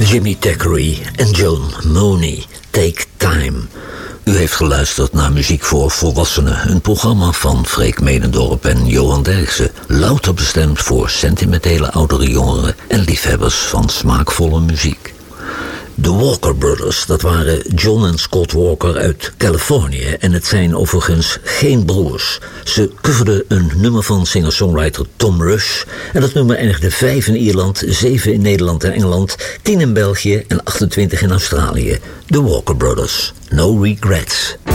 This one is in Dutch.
Jimmy Thackeray en Joan Mooney, Take Time. U heeft geluisterd naar Muziek voor Volwassenen, een programma van Freek Medendorp en Johan Derksen. Louter bestemd voor sentimentele oudere jongeren en liefhebbers van smaakvolle muziek. De Walker Brothers, dat waren John en Scott Walker uit Californië en het zijn overigens geen broers. Ze coverden een nummer van singer-songwriter Tom Rush en dat nummer eindigde 5 in Ierland, 7 in Nederland en Engeland, 10 in België en 28 in Australië. De Walker Brothers, No Regrets.